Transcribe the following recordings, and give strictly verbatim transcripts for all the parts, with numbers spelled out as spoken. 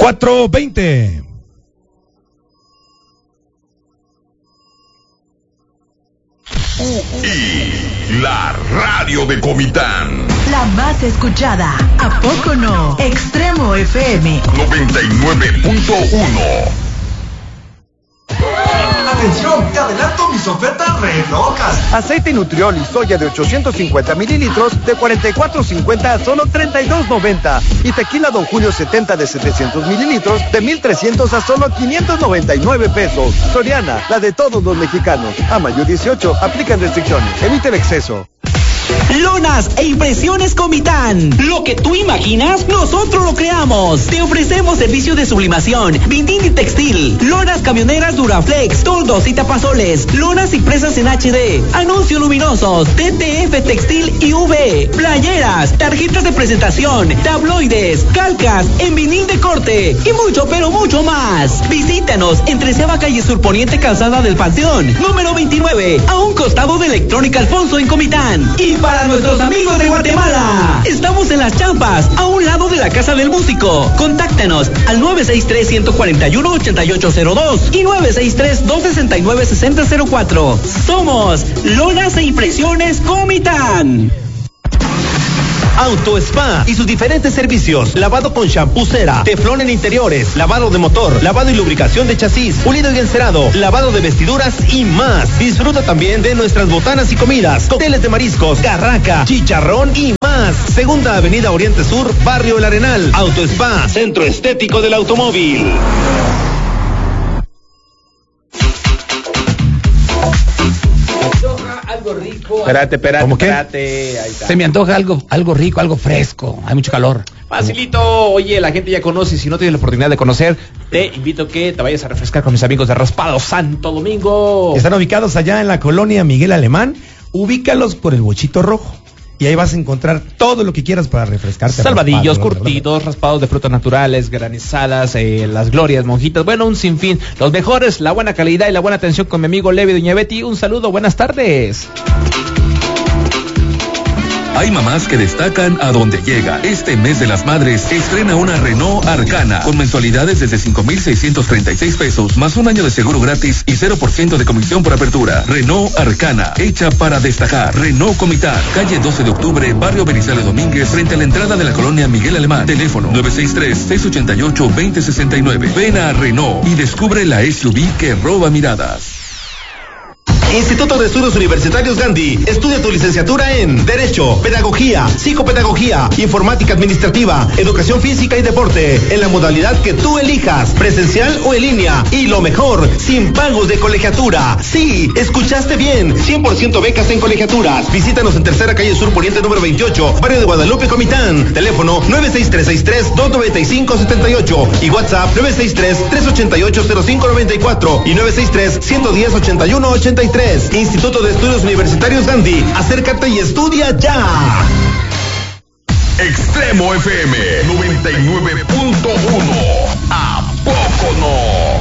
cuatro veinte. Y la radio de Comitán. La más escuchada. ¿A poco no? Extremo F M. noventa y nueve punto uno. Atención, te adelanto mis ofertas re locas. Aceite Nutriol y soya de ochocientos cincuenta mililitros de cuarenta y cuatro cincuenta a solo treinta y dos noventa. Y tequila Don Julio setenta de setecientos mililitros de mil trescientos a solo quinientos noventa y nueve pesos. Soriana, la de todos los mexicanos. A mayo dieciocho, aplican restricciones. Evite el exceso. Lonas e impresiones Comitán. Lo que tú imaginas, nosotros lo creamos. Te ofrecemos servicio de sublimación, binding y textil, lonas camioneras Duraflex, toldos y tapazoles, lonas impresas en H D, anuncios luminosos, T T F textil y U V, playeras, tarjetas de presentación, tabloides, calcas, en vinil de corte y mucho pero mucho más. Visítanos en Treceava Calle Sur Poniente, Calzada del Panteón, número veintinueve, a un costado de Electrónica Alfonso en Comitán. Y para nuestros amigos de Guatemala, estamos en Las Champas, a un lado de la Casa del Músico. Contáctanos al nueve seis tres, uno cuatro uno, ocho ocho cero dos y nueve seis tres, dos seis nueve, seis cero cero cuatro. Somos Lonas e Impresiones Comitán. Auto Spa y sus diferentes servicios: lavado con shampoo cera, teflón en interiores, lavado de motor, lavado y lubricación de chasis, pulido y encerado, lavado de vestiduras y más. Disfruta también de nuestras botanas y comidas, cócteles de mariscos, carraca, chicharrón y más. Segunda Avenida Oriente Sur, Barrio El Arenal. Auto Spa, centro estético del automóvil. Algo rico. Espérate, espérate, ¿Cómo qué? espérate. Ahí está. Se me antoja algo, algo rico, algo fresco. Hay mucho calor. Facilito. Oye, la gente ya conoce. Si no tienes la oportunidad de conocer, te invito a que te vayas a refrescar con mis amigos de Raspado Santo Domingo. Están ubicados allá en la colonia Miguel Alemán. Ubícalos por el bochito rojo. Y ahí vas a encontrar todo lo que quieras para refrescarte. Salvadillos, raspado, curtidos, raspados de frutas naturales, granizadas, eh, las glorias, monjitas, bueno, un sinfín. Los mejores, la buena calidad y la buena atención con mi amigo Levi Doña Betty. Un saludo, buenas tardes. Hay mamás que destacan a donde llega. Este mes de las madres estrena una Renault Arcana con mensualidades desde cinco mil seiscientos treinta y seis pesos más un año de seguro gratis y cero por ciento de comisión por apertura. Renault Arcana, hecha para destacar. Renault Comitán, calle doce de octubre, barrio Benizales Domínguez, frente a la entrada de la colonia Miguel Alemán. Teléfono nueve seis tres, seis ocho ocho, dos cero seis nueve. Ven a Renault y descubre la S U V que roba miradas. Instituto de Estudios Universitarios Gandhi. Estudia tu licenciatura en Derecho, Pedagogía, Psicopedagogía, Informática Administrativa, Educación Física y Deporte, en la modalidad que tú elijas, presencial o en línea. Y lo mejor, sin pagos de colegiatura. Sí, escuchaste bien, cien por ciento becas en colegiaturas. Visítanos en Tercera Calle Sur Poniente número veintiocho, barrio de Guadalupe, Comitán. Teléfono nueve seis tres seis tres, dos nueve cinco siete ocho y WhatsApp nueve seis tres, tres ocho ocho, cero cinco nueve cuatro y nueve seis tres, uno uno cero, ochenta y uno ochenta y tres. Instituto de Estudios Universitarios Gandhi. Acércate y estudia ya. Extremo F M noventa y nueve punto uno. ¿A poco no?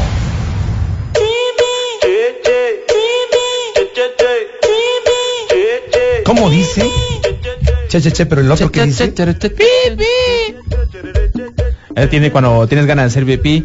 ¿Cómo dice? Che, che, che, pero el otro que dice. Él tiene cuando tienes ganas de hacer pipí.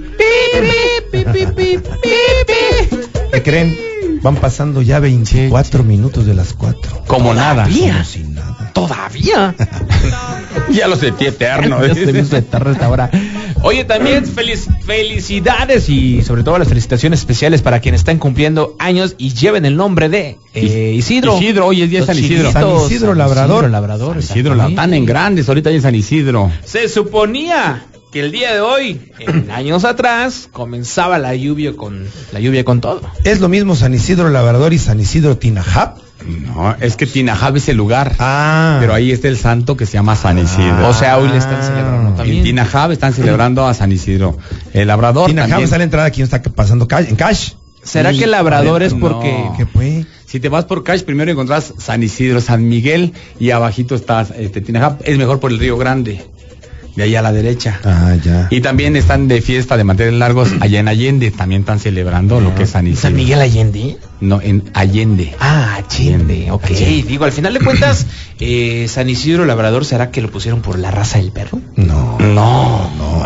¿Qué creen? Van pasando ya veinticuatro minutos de las cuatro. Como nada. Como si nada. Todavía. Ya lo sentí eterno. Ya se me hizo eterno esta hora. Oye, también feliz, felicidades y sobre todo las felicitaciones especiales para quienes están cumpliendo años y lleven el nombre de eh, Isidro. Isidro, hoy es día de San Isidro. San Isidro Labrador. San Isidro Labrador. Isidro Labrador. Están en grandes ahorita ya en San Isidro. Se suponía que el día de hoy, en años atrás, comenzaba la lluvia con la lluvia con todo. ¿Es lo mismo San Isidro Labrador y San Isidro Tinajap? No, es que Tinajap es el lugar. Ah. Pero ahí está el santo que se llama San Isidro. O sea, hoy le están celebrando también. En Tinajap están celebrando a San Isidro. El Labrador Tinajap también. está a la entrada, aquí no está pasando cash, en cash. ¿Será Sí, que el Labrador es porque no. ¿Qué fue? Si te vas por cash, primero encontrás San Isidro, San Miguel y abajito está este, Tinajap. Es mejor por el Río Grande. De ahí a la derecha. Ah, ya. Y también están de fiesta de manteles largos allá en Allende. También están celebrando ah, lo que es San Isidro. ¿San Miguel Allende? No, en Allende. Ah, Allende, ok. Allende. Digo, al final de cuentas, eh, San Isidro Labrador, ¿será que lo pusieron por la raza del perro? No. No, no, los labradores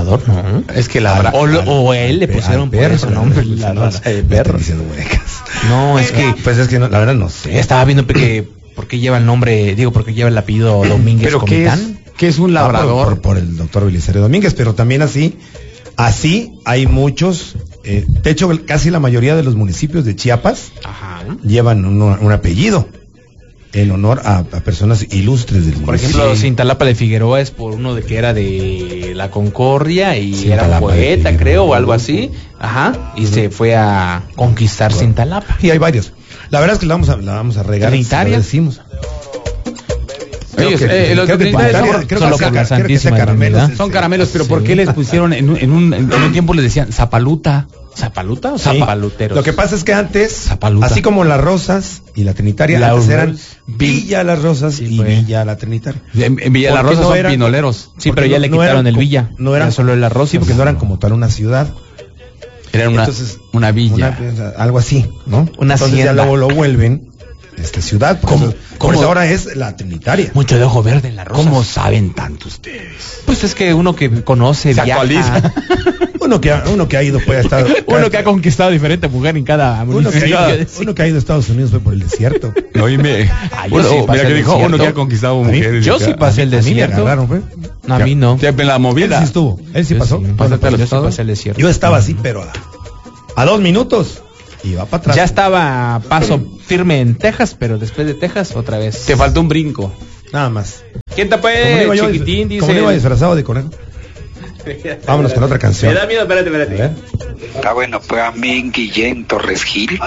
labrador, ¿no? Es que la O, lo- o él le pusieron por eso nombre, la raza de perro. No, es que Pues es que no, la verdad no sé. estaba viendo que por qué lleva el nombre, digo, por qué lleva el apellido Domínguez ¿Pero qué es, Comitán. qué es un Ah, por, labrador? por, por el doctor Belisario Domínguez, pero también así, así hay muchos, eh, de hecho casi la mayoría de los municipios de Chiapas Ajá. llevan un, un apellido en honor a, a personas ilustres del municipio. Por ejemplo, Cintalapa de Figueroa es por uno de que era de la Concordia y Cintalapa era de poeta, Figueroa. creo, o algo así. Ajá. Y se fue a conquistar Cintalapa. Y hay varios. La verdad es que la vamos a, la vamos a regar. ¿Trinitaria? si lo decimos. Ellos, Creo que- eh, los creo que trinitarios Trinitaria- son- creo solo que sea- por la creo que sea Santísima caramelos, Trinidad. es- Son caramelos, pero ¿por Sí. qué les pusieron en un, en un, en un tiempo les decían zapaluta? ¿Zapaluta o Sí. zapaluteros? Lo que pasa es que antes, Zapaluta. así como las Rosas y la Trinitaria, La antes Urbe- eran Villa las Rosas Sí, y fue. Villa la Trinitaria. En, en Villa La Porque Rosa no son eran- pinoleros. Sí, Porque pero ya no- le no quitaron eran el co- Villa. No eran Ya solo el arroz. Sí, porque no eran como tal una ciudad. Era una, Entonces, una villa. Una- algo así, ¿no? Una Entonces ya hacienda. luego lo vuelven este, ciudad. Por, ¿Cómo? eso, por ¿Cómo? eso ahora es la Trinitaria. Mucho de ojo verde en la rosa. ¿Cómo saben tanto ustedes? Pues es que uno que conoce, Se viaja. actualiza. Uno que ha, uno que ha ido puede estar. Uno que ha conquistado diferente mujer en cada uno que, ha municipio. ido, uno que ha ido a Estados Unidos fue por el desierto. Oíme. Ah, yo Bueno, sí mira pasé que el dijo desierto. uno que ha conquistado A mí- mujeres. yo y sí que- pasé el A mí me desierto. agarraron, fue. No, a mí no. Ya, en la Él movida. sí estuvo. Él sí Yo pasó. sí, Bueno, Pásate pues los yo sí estados. pasé el desierto. yo estaba así, pero a, a dos minutos. Y va para atrás. Ya estaba a paso firme en Texas, pero después de Texas otra vez. Te faltó un brinco. Nada más. ¿Quién te Como no puede? iba yo, Chiquitín, dice. como no iba disfrazado de conejo. Vámonos con otra canción. Me da miedo, espérate, espérate. Está bueno, pues a mí Guillén Torres Gil.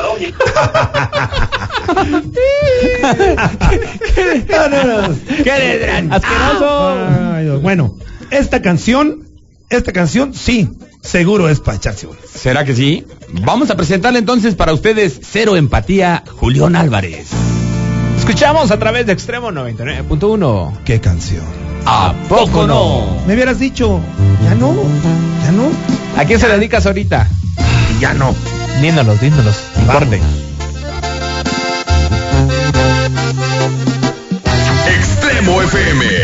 No, no, no. ¿Qué le asqueroso? Ay, Dios. Bueno, esta canción, esta canción sí, seguro es para echarse una. ¿Será que sí? Vamos a presentarle entonces para ustedes Cero Empatía, Julián Álvarez. Escuchamos a través de Extremo noventa y nueve punto uno. ¿Qué canción? ¿A poco no? Me hubieras dicho, ya no, ya no, ¿A quién se le dedicas ahorita? ya no. Dínolos, dínolos. Corte. Extremo F M.